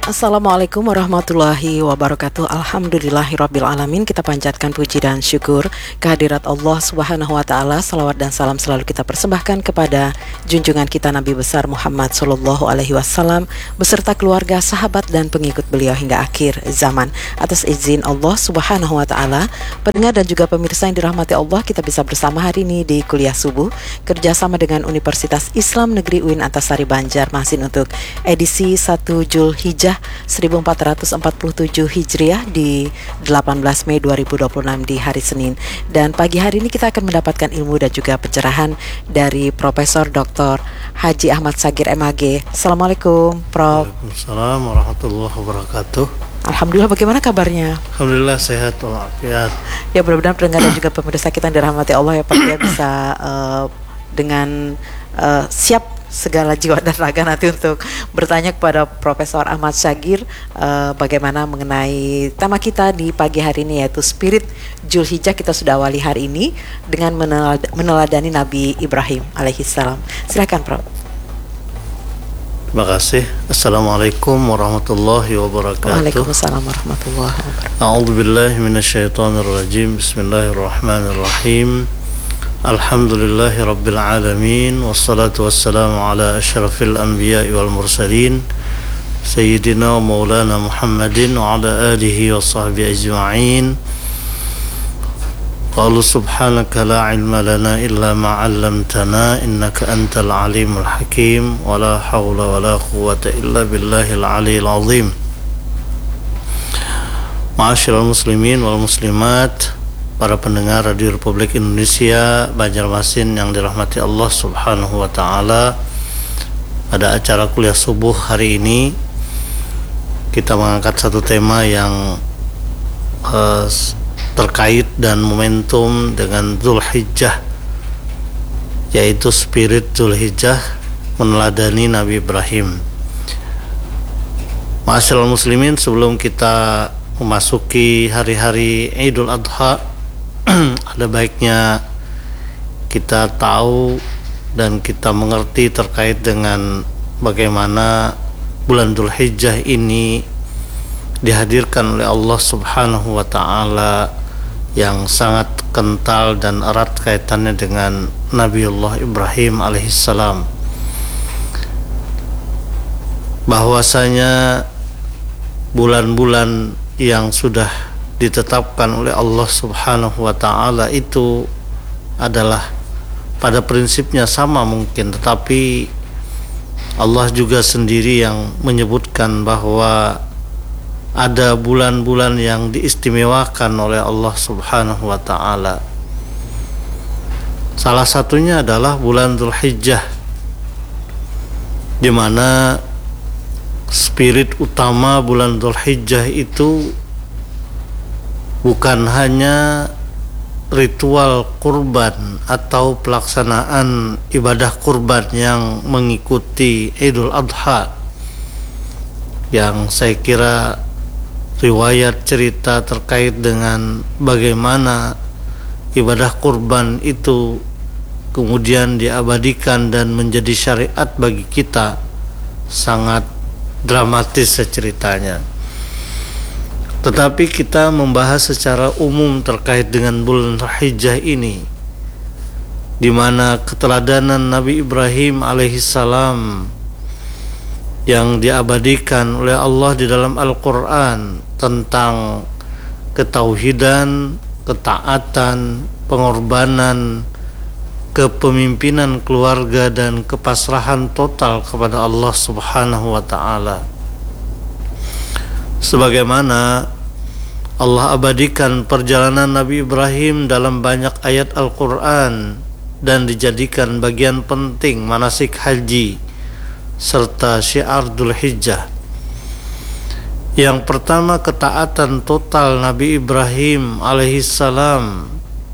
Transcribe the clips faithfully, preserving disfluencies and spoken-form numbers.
Assalamualaikum warahmatullahi wabarakatuh. Alhamdulillahirabbil alamin. Kita panjatkan puji dan syukur kehadirat Allah Subhanahu wa taala. Salawat dan salam selalu kita persembahkan kepada junjungan kita Nabi besar Muhammad sallallahu alaihi wasallam beserta keluarga, sahabat dan pengikut beliau hingga akhir zaman. Atas izin Allah Subhanahu wa taala, pendengar dan juga pemirsa yang dirahmati Allah, kita bisa bersama hari ini di kuliah subuh kerjasama dengan Universitas Islam Negeri U I N Antasari Banjarmasin untuk edisi satu Zulhijjah seribu empat ratus empat puluh tujuh Hijriah di delapan belas Mei dua ribu dua puluh enam di hari Senin. Dan pagi hari ini kita akan mendapatkan ilmu dan juga pencerahan dari Profesor Doktor Haji Ahmad Sagir M A G. Assalamualaikum Prof. Waalaikumsalam warahmatullahi wabarakatuh. Alhamdulillah, bagaimana kabarnya? Alhamdulillah sehat walafiat. Ya, mudah-mudahan pendengar dan juga pemirsa kita yang dirahmati Allah ya Pak, ya bisa uh, dengan uh, siap segala jiwa dan raga nanti untuk bertanya kepada Profesor Ahmad Sagir uh, bagaimana mengenai tema kita di pagi hari ini, yaitu Spirit Zulhijjah. Kita sudah awali hari ini dengan menelad- meneladani Nabi Ibrahim alaihissalam. Silakan Prof. Terima kasih. Assalamualaikum warahmatullahi wabarakatuh. Waalaikumsalam warahmatullahi wabarakatuh. A'udzubillahi minasyaitonirrajim. Bismillahirrahmanirrahim. Alhamdulillahi rabbil alamin. Wassalatu wassalamu ala asyrafil anbiya'i wal mursalin Sayyidina wa maulana Muhammadin wa ala alihi wa sahbihi ajma'in. Qalu subhanaka la ilma lana illa ma 'allamtana innaka antal alimul hakim. Wa la hawla wa la quwwata illa billahil aliyyil azim. Ma'asyiral muslimin wal muslimat, para pendengar Radio Republik Indonesia Banjarmasin yang dirahmati Allah Subhanahu wa taala. Pada acara kuliah subuh hari ini kita mengangkat satu tema yang uh, terkait dan momentum dengan Zulhijjah, yaitu spirit Zulhijjah meneladani Nabi Ibrahim. Ma'asyiral muslimin, sebelum kita memasuki hari-hari Idul Adha, ada baiknya kita tahu dan kita mengerti terkait dengan bagaimana bulan Dzulhijjah ini dihadirkan oleh Allah Subhanahu wa taala yang sangat kental dan erat kaitannya dengan Nabiullah Ibrahim alaihissalam. Bahwasanya bulan-bulan yang sudah ditetapkan oleh Allah Subhanahu wa taala itu adalah pada prinsipnya sama mungkin, tetapi Allah juga sendiri yang menyebutkan bahwa ada bulan-bulan yang diistimewakan oleh Allah Subhanahu wa taala. Salah satunya adalah bulan Dzulhijjah, di mana spirit utama bulan Dzulhijjah itu bukan hanya ritual kurban atau pelaksanaan ibadah kurban yang mengikuti Idul Adha, yang saya kira riwayat cerita terkait dengan bagaimana ibadah kurban itu kemudian diabadikan dan menjadi syariat bagi kita sangat dramatis ceritanya. Tetapi kita membahas secara umum terkait dengan bulan Dzulhijjah ini, di mana keteladanan Nabi Ibrahim alaihissalam yang diabadikan oleh Allah di dalam Al-Quran tentang ketauhidan, ketaatan, pengorbanan, kepemimpinan keluarga dan kepasrahan total kepada Allah Subhanahu wa taala. Sebagaimana Allah abadikan perjalanan Nabi Ibrahim dalam banyak ayat Al-Quran dan dijadikan bagian penting manasik haji serta syiar Dzulhijjah. Yang pertama, ketaatan total Nabi Ibrahim alaihissalam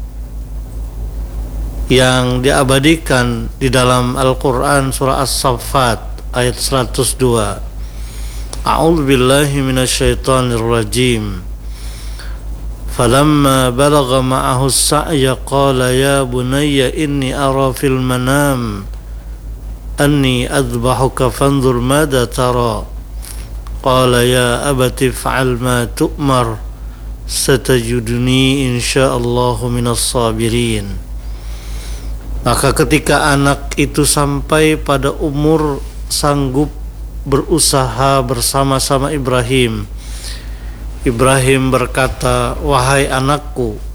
yang diabadikan di dalam Al-Quran surah As-Saffat ayat seratus dua. A'udzu billahi minasyaitonir rajim. Falamma balagha ma'ahu as-sa'ya qala ya bunayya inni ara fil manam anni adbahuka fanzur madza tara qala ya abati fa'al ma tu'mar satajuduni insyaallahu minas sabirin. Maka ketika anak itu sampai pada umur sanggup berusaha bersama-sama Ibrahim, Ibrahim berkata, wahai anakku,